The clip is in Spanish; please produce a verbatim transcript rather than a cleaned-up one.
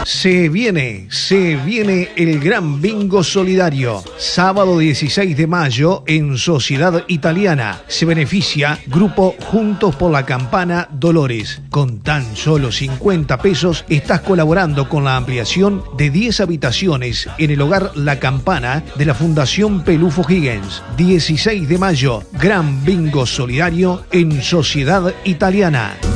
Se viene, se viene el Gran Bingo Solidario. Sábado dieciséis de mayo en Sociedad Italiana. Se beneficia Grupo Juntos por la Campana Dolores. Con tan solo cincuenta pesos estás colaborando con la ampliación de diez habitaciones en el hogar La Campana de la Fundación Pelufo Higgins. dieciséis de mayo, Gran Bingo Solidario en Sociedad Italiana.